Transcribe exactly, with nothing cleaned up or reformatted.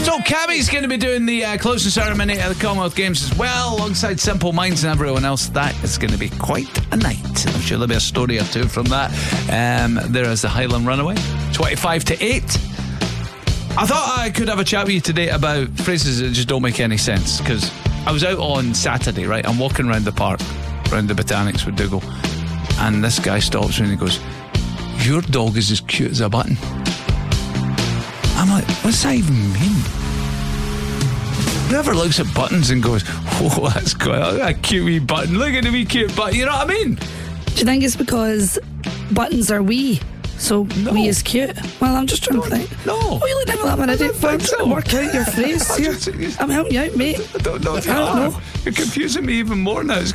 So Cammy's going to be doing the uh, closing ceremony at the Commonwealth Games as well, alongside Simple Minds and everyone else. That is going to be quite a night. I'm sure there'll be a story or two from that. Um, there is the Highland Runaway, twenty-five to eight. I thought I could have a chat with you today about phrases that just don't make any sense, because I was out on Saturday, right? I'm walking around the park, around the Botanics with Dougal, and this guy stops me and he goes, "Your dog is as cute as a button." I'm like, what's that even mean? Whoever looks at buttons and goes, "Oh, that's quite a cute wee button. Look at the wee cute button." You know what I mean? Do you think it's because buttons are wee, so No. wee is cute? Well, I'm just trying No, to think. no. Oh, you look like that when I I do. don't I'm think trying so. to work out your phrase I here. just- I'm helping you out, mate. I don't know if I you don't are. know. You're confusing me even more now. It's